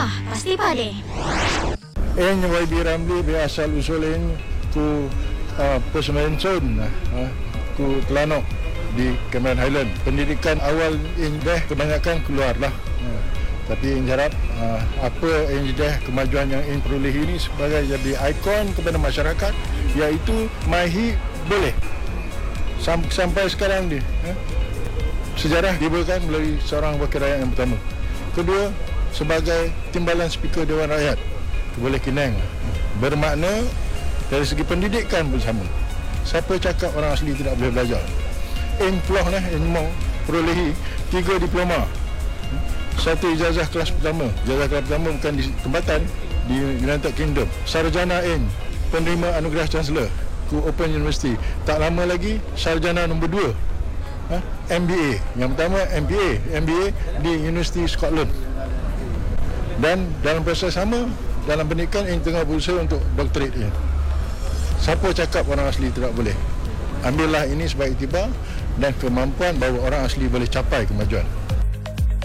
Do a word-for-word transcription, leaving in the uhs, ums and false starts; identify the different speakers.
Speaker 1: Bah, pasti pade.
Speaker 2: En Y B Ramli berasal usulin ku uh, Pesmensun uh, ku Telanok di Cameron Highland. Pendidikan awal in dah kebanyakan keluarlah. Uh, tapi in harap uh, apa in dah kemajuan yang in perolehi ini sebagai jadi ikon kepada masyarakat, iaitu MyHi boleh. Sam, sampai sekarang ni uh, sejarah dibuatkan melalui seorang wakil rakyat yang pertama. Kedua, sebagai timbalan speaker Dewan Rakyat boleh Kinang, bermakna dari segi pendidikan pun sama. Siapa cakap orang asli tidak boleh belajar? In peluh nah, in mau perolehi tiga diploma, satu ijazah kelas pertama. Ijazah kelas pertama bukan di tempatan, di United Kingdom. Sarjana in penerima anugerah Chancellor ku Open University. Tak lama lagi sarjana nombor dua, ha? M B A. Yang pertama M B A, M B A di University Scotland. Dan dalam proses sama, dalam pendidikan yang tengah berusaha untuk doktorate ini. Siapa cakap orang asli tidak boleh? Ambillah ini sebagai iktibar dan kemampuan bahawa orang asli boleh capai kemajuan.